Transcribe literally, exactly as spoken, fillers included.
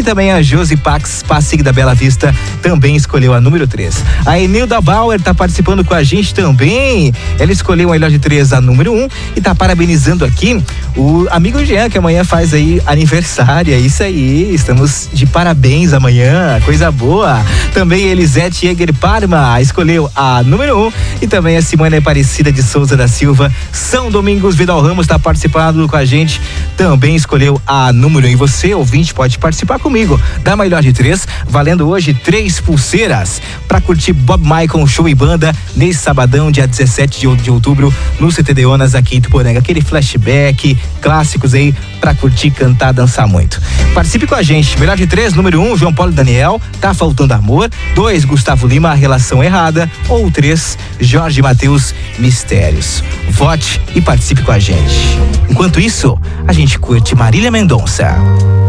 E também a Josi Pax Passig da Bela Vista também escolheu a número três. A Enilda Bauer tá participando com a gente também. Ela escolheu a loja três, a número um, e tá parabenizando aqui o amigo Jean, que amanhã faz aí aniversário. É isso aí, estamos de parabéns amanhã, coisa boa. Também Elisete Eger Parma escolheu a número um, e também a Simone Aparecida de Souza da Silva São Domingos Vidal Ramos tá participando com a gente, também escolheu a número um. E você, ouvinte, pode participar comigo da melhor de três, valendo hoje três pulseiras para curtir Bob Michael Show e Banda nesse sabadão, dia dezessete de outubro, no C T Deonas aqui em Ituporanga. Aquele flashback, clássicos aí para curtir, cantar, dançar muito. Participe com a gente. Melhor de três, número um, João Paulo e Daniel, Tá Faltando Amor. Dois, Gustavo Lima, A Relação Errada. Ou três, Jorge Mateus, Mistérios. Vote e participe com a gente. Enquanto isso, a gente curte Marília Mendonça.